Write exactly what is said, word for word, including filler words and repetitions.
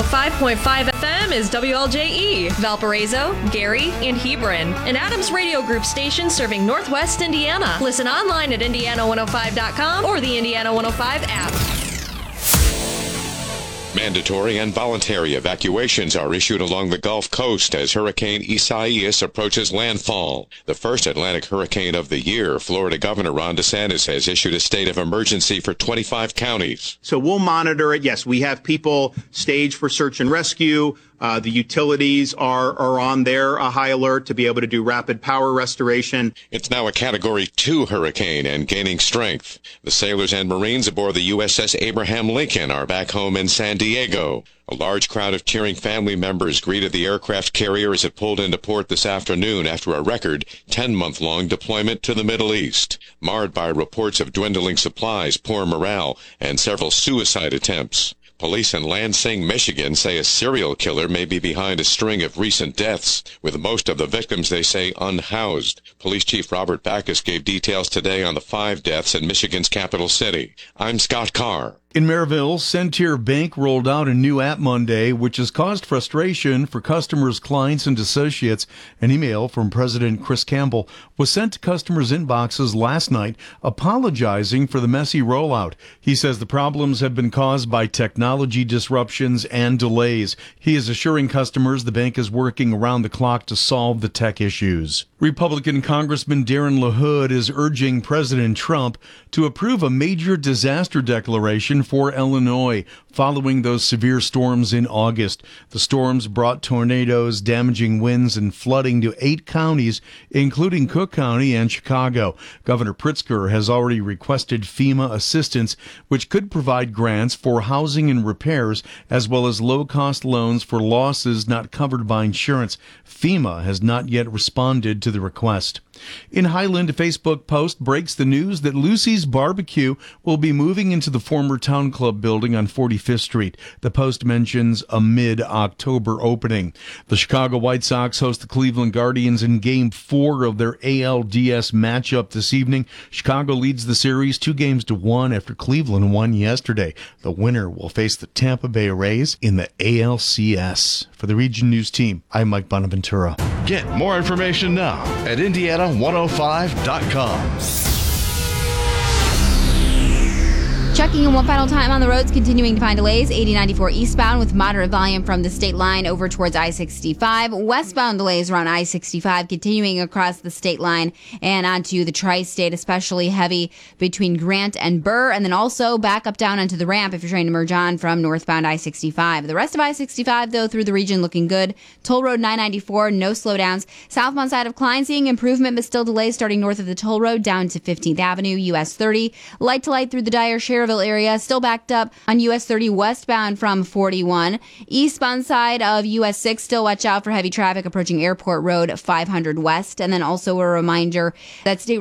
oh five point five F M is W L J E, Valparaiso, Gary, and Hebron, an Adams Radio Group station serving Northwest Indiana. Listen online at indiana one oh five dot com or the Indiana one oh five app. Mandatory and voluntary evacuations are issued along the Gulf Coast as Hurricane Isaias approaches landfall. The first Atlantic hurricane of the year, Florida Governor Ron DeSantis has issued a state of emergency for twenty-five counties. So we'll monitor it. Yes, we have people staged for search and rescue. Uh, the utilities are, are on their uh, high alert to be able to do rapid power restoration. It's now a Category two hurricane and gaining strength. The sailors and Marines aboard the U S S Abraham Lincoln are back home in San Diego. A large crowd of cheering family members greeted the aircraft carrier as it pulled into port this afternoon after a record ten-month-long deployment to the Middle East, marred by reports of dwindling supplies, poor morale, and several suicide attempts. Police in Lansing, Michigan say a serial killer may be behind a string of recent deaths, with most of the victims, they say, unhoused. Police Chief Robert Backus gave details today on the five deaths in Michigan's capital city. I'm Scott Carr. In Maryville, Centier Bank rolled out a new app Monday, which has caused frustration for customers, clients, and associates. An email from President Chris Campbell was sent to customers' inboxes last night apologizing for the messy rollout. He says the problems have been caused by technology disruptions and delays. He is assuring customers the bank is working around the clock to solve the tech issues. Republican Congressman Darren LaHood is urging President Trump to approve a major disaster declaration for Illinois following those severe storms in August. The storms brought tornadoes, damaging winds, and flooding to eight counties, including Cook County and Chicago. Governor Pritzker has already requested FEMA assistance, which could provide grants for housing and repairs, as well as low-cost loans for losses not covered by insurance. FEMA has not yet responded to the request. In Highland, a Facebook post breaks the news that Lucy's Barbecue will be moving into the former Town Club building on forty-fifth Street. The post mentions a mid-October opening. The Chicago White Sox host the Cleveland Guardians in Game four of their A L D S matchup this evening. Chicago leads the series two games to one after Cleveland won yesterday. The winner will face the Tampa Bay Rays in the A L C S. For the Region News team, I'm Mike Bonaventura. Get more information now at indiana one oh five dot com. Checking in one final time on the roads, continuing to find delays. eighty ninety-four eastbound with moderate volume from the state line over towards I sixty-five. Westbound delays around I sixty-five, continuing across the state line and onto the tri-state, especially heavy between Grant and Burr, and then also back up down onto the ramp if you're trying to merge on from northbound I sixty-five. The rest of I sixty-five, though, through the region looking good. Toll Road nine ninety-four, no slowdowns. Southbound side of Klein seeing improvement, but still delays starting north of the toll road down to fifteenth Avenue, U S thirty. Light to light through the Dyer Sheriff area, still backed up on U S thirty westbound from forty-one. Eastbound side of U S six, still watch out for heavy traffic approaching Airport Road five hundred west. And then also a reminder that state